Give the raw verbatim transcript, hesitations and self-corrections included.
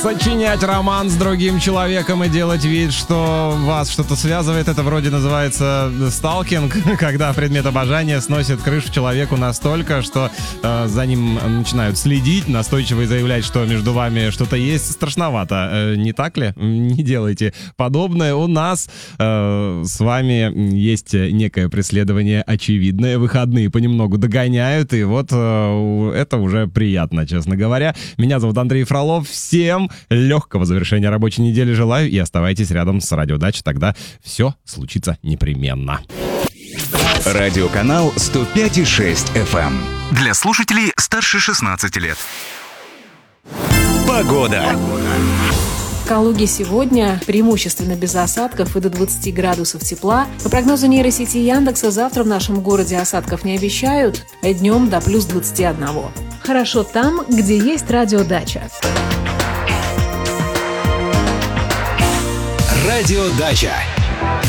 Сочинять роман с другим человеком и делать вид, что вас что-то связывает, это вроде называется сталкинг, когда предмет обожания сносит крышу человеку настолько, что э, за ним начинают следить, настойчиво заявлять, что между вами что-то есть. Страшновато, э, не так ли? Не делайте подобное. У нас э, с вами есть некое преследование очевидное. Выходные понемногу догоняют, и вот э, это уже приятно, честно говоря. Меня зовут Андрей Фролов. Всем легкого завершения рабочей недели желаю, и оставайтесь рядом с Радио Дача, тогда все случится непременно. Радиоканал сто пять и шесть эф эм для слушателей старше шестнадцати лет. Погода. В Калуге сегодня преимущественно без осадков и до двадцати градусов тепла. По прогнозу нейросети Яндекса, завтра в нашем городе осадков не обещают, а днем до плюс двадцати одного. Хорошо там, где есть радиодача. Радио Дача.